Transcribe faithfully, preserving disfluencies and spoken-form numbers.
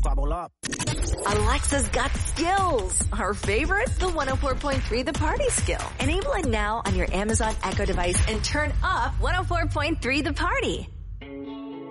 squabble up. Alexa's got skills. Her favorite? The one oh four point three The Party skill. Enable it now on your Amazon Echo device and turn up one oh four point three The Party.